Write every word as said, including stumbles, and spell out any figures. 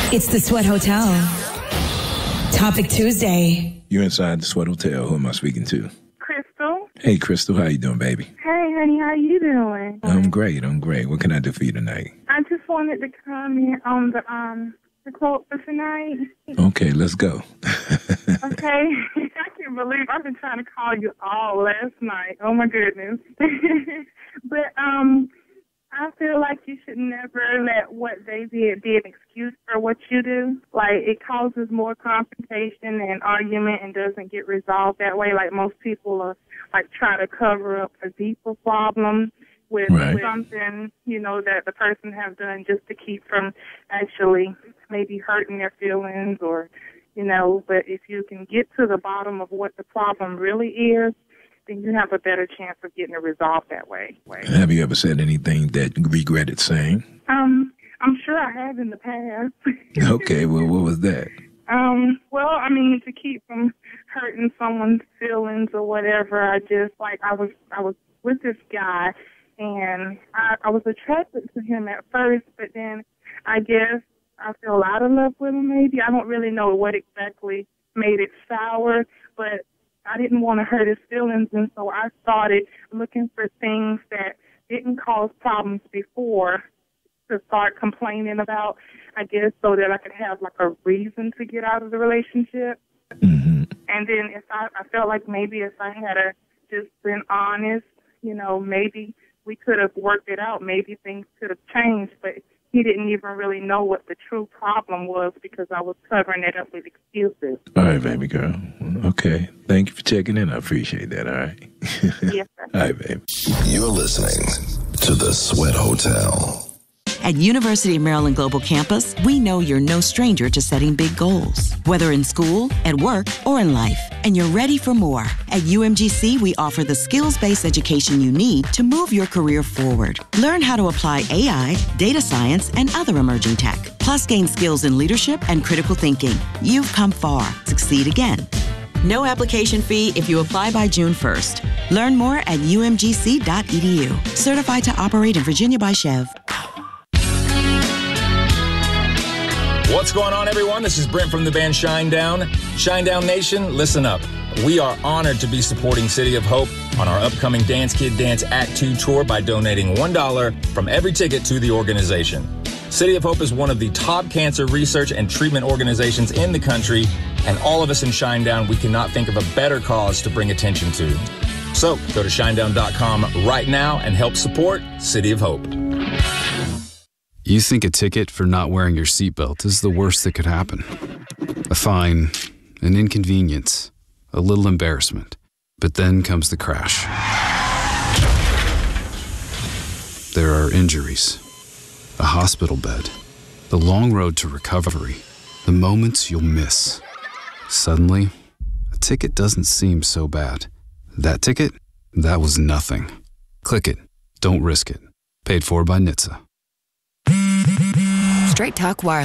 It's the Sweat Hotel. Topic Tuesday. You're inside the Sweat Hotel. Who am I speaking to? Crystal. Hey, Crystal. How you doing, baby? Hey, honey. How you doing? I'm great. I'm great. What can I do for you tonight? I just wanted to comment on the um the quote for tonight. Okay, let's go. Okay. I can't believe I've been trying to call you all last night. Oh, my goodness. But um, I feel like you should never let what they did be an excuse for what you do. Like, it causes more confrontation and argument and doesn't get resolved that way. Like, most people are, like, try to cover up a deeper problem with, Right. with something, you know, that the person has done just to keep from actually maybe hurting their feelings or, you know. But if you can get to the bottom of what the problem really is, then you have a better chance of getting it resolved that way. Have you ever said anything that you regretted saying? Um, I'm sure I have in the past. Okay, well, what was that? Um, well, I mean, to keep from hurting someone's feelings or whatever, I just, like, I was, I was with this guy, and I, I was attracted to him at first, but then I guess I fell out of love with him, maybe. I don't really know what exactly made it sour, but I didn't want to hurt his feelings, and so I started looking for things that didn't cause problems before to start complaining about, I guess, so that I could have, like, a reason to get out of the relationship. Mm-hmm. And then if I, I felt like maybe if I had a, just been honest, you know, maybe we could have worked it out. Maybe things could have changed, but he didn't even really know what the true problem was because I was covering it up with excuses. All right, baby girl. Okay. Thank you for checking in. I appreciate that, all right? Yes, sir. All right, baby. You're listening to The Sweat Hotel. At University of Maryland Global Campus, we know you're no stranger to setting big goals, whether in school, at work, or in life, and you're ready for more. At U M G C, we offer the skills-based education you need to move your career forward. Learn how to apply A I, data science, and other emerging tech, plus gain skills in leadership and critical thinking. You've come far. Succeed again. No application fee if you apply by June first. Learn more at U M G C dot E D U. Certified to operate in Virginia by Chev. What's going on, everyone? This is Brent from the band Shinedown. Shinedown Nation, listen up. We are honored to be supporting City of Hope on our upcoming Dance Kid Dance Act two tour by donating one dollar from every ticket to the organization. City of Hope is one of the top cancer research and treatment organizations in the country, and all of us in Shinedown, we cannot think of a better cause to bring attention to. So go to shinedown dot com right now and help support City of Hope. You think a ticket for not wearing your seatbelt is the worst that could happen. A fine, an inconvenience, a little embarrassment. But then comes the crash. There are injuries, a hospital bed, the long road to recovery, the moments you'll miss. Suddenly, a ticket doesn't seem so bad. That ticket? That was nothing. Click it. Don't risk it. Paid for by N H T S A. Straight Talk Wireless.